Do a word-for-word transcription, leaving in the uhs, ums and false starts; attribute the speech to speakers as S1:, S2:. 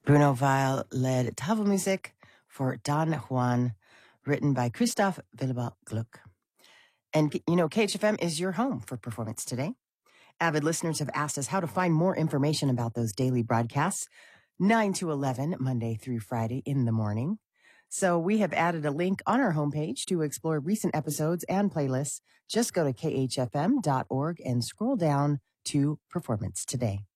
S1: Bruno Weil led Tafelmusik for Don Juan, written by Christoph Willibald Gluck. And, you know, K H F M is your home for Performance Today. Avid listeners have asked us how to find more information about those daily broadcasts, nine to eleven, Monday through Friday in the morning. So we have added a link on our homepage to explore recent episodes and playlists. Just go to K H F M dot org and scroll down to Performance Today.